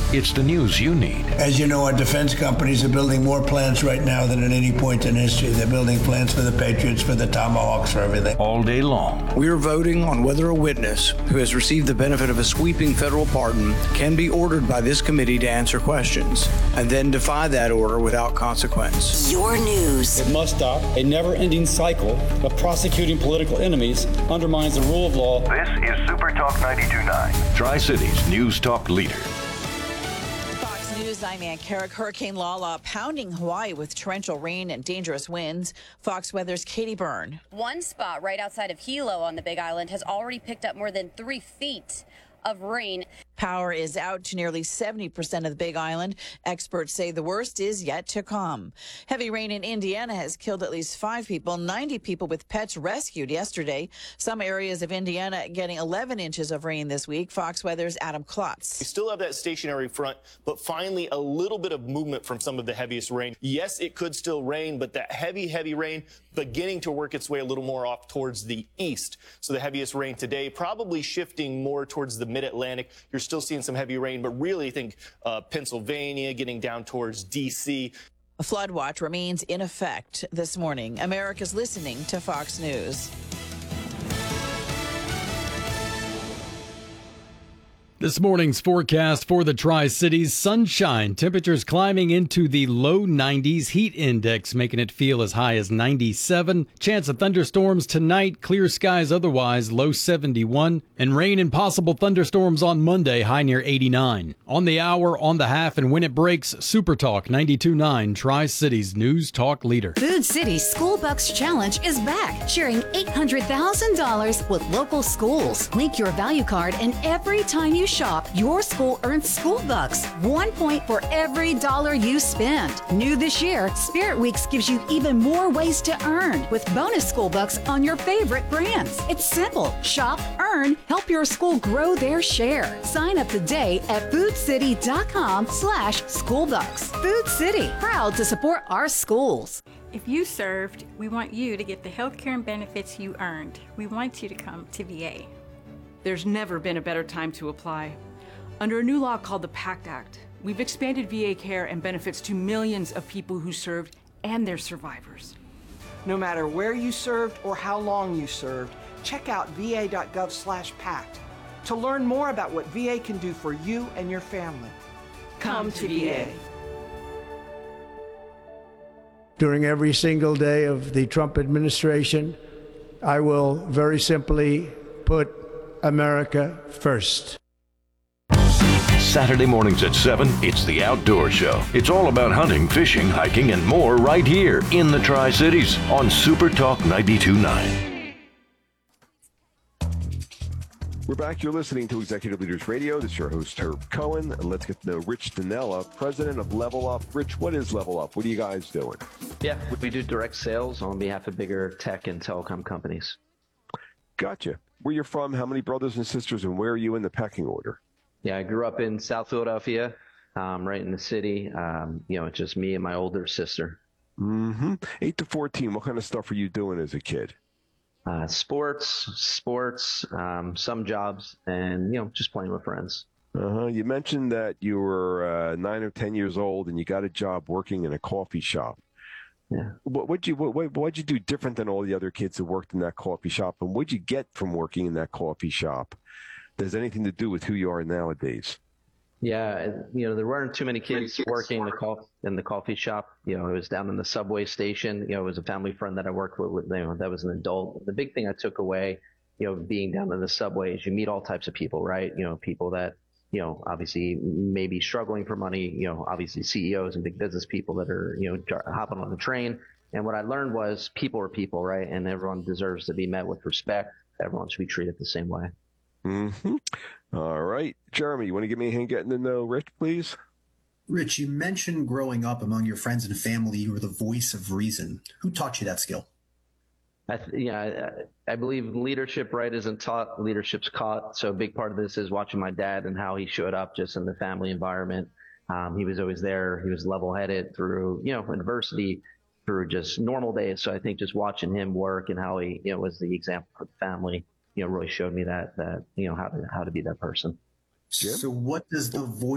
It's the news you need. As you know, our defense companies are building more plants right now than at any point in history. They're building plants for the Patriots, for the Tomahawks, for everything. All day long. We are voting on whether a witness who has received the benefit of a sweeping federal pardon can be ordered by this committee to answer questions and then defy that order without consequence. Your news. It must stop. A never-ending cycle of prosecuting political enemies undermines the rule of law. This is Super Talk 92.9. Tri-Cities News Talk leader. I'm Ann Carrick. Hurricane Lala pounding Hawaii with torrential rain and dangerous winds. Fox Weather's Katie Byrne. One spot right outside of Hilo on the Big Island has already picked up more than 3 feet of rain. Power is out to nearly 70% of the Big Island. Experts say the worst is yet to come. Heavy rain in Indiana has killed at least 5 people, 90 people with pets rescued yesterday. Some areas of Indiana getting 11 inches of rain this week. Fox Weather's Adam Klotz. We still have that stationary front, but finally a little bit of movement from some of the heaviest rain. Yes, it could still rain, but that heavy rain beginning to work its way a little more off towards the east. So the heaviest rain today probably shifting more towards the mid-Atlantic. You're still seeing some heavy rain, but really think Pennsylvania, getting down towards D.C. A flood watch remains in effect this morning. America's listening to Fox News. This morning's forecast for the Tri-Cities: sunshine, temperatures climbing into the low 90s, heat index making it feel as high as 97. Chance of thunderstorms tonight, clear skies otherwise, low 71. And rain and possible thunderstorms on Monday, high near 89. On the hour, on the half, and when it breaks, Super Talk 92.9, Tri-Cities News Talk leader. Food City School Bucks Challenge is back, sharing $800,000 with local schools. Link your value card, and every time you shop, your school earns school bucks. 1 point for every dollar you spend. New this year, Spirit Weeks gives you even more ways to earn with bonus school bucks on your favorite brands. It's simple. Shop, earn, help your school grow their share. Sign up today at foodcity.com/schoolbucks. Food City, proud to support our schools. If you served, we want you to get the health care and benefits you earned. We want you to come to VA. There's never been a better time to apply. Under a new law called the PACT Act, we've expanded VA care and benefits to millions of people who served and their survivors. No matter where you served or how long you served, check out va.gov/PACT to learn more about what VA can do for you and your family. Come to VA. During every single day of the Trump administration, I will very simply put America first. Saturday mornings at 7, it's The Outdoor Show. It's all about hunting, fishing, hiking, and more right here in the Tri-Cities on Super Talk 92.9. We're back. You're listening to Executive Leaders Radio. This is your host, Herb Cohen. And let's get to know Rich Dinella, president of Level Up. Rich, what is Level Up? What are you guys doing? Yeah, we do direct sales on behalf of bigger tech and telecom companies. Gotcha. Where you're from, how many brothers and sisters, and where are you in the pecking order? Yeah, I grew up in South Philadelphia, right in the city. It's just me and my older sister. 8 to 14, what kind of stuff are you doing as a kid? Sports, some jobs, and, just playing with friends. You mentioned that you were 9 or 10 years old and you got a job working in a coffee shop. Yeah. What'd you do different than all the other kids who worked in that coffee shop? And what'd you get from working in that coffee shop that has anything to do with who you are nowadays? Yeah, there weren't too many kids working in the coffee shop. It was down in the subway station. It was a family friend that I worked with, that was an adult. The big thing I took away, being down in the subway is you meet all types of people, right? People that, obviously maybe struggling for money, obviously CEOs and big business people that are, hopping on the train. And what I learned was people are people, right? And everyone deserves to be met with respect. Everyone should be treated the same way. All right. Jeremy, you want to give me a hand getting to know Rich, please? Rich, you mentioned growing up among your friends and family, you were the voice of reason. Who taught you that skill? I believe leadership, right, isn't taught, leadership's caught. So a big part of this is watching my dad and how he showed up just in the family environment. He was always there. He was level-headed through, adversity, through just normal days. So I think just watching him work and how he, was the example for the family, really showed me that how to be that person. So what does the voice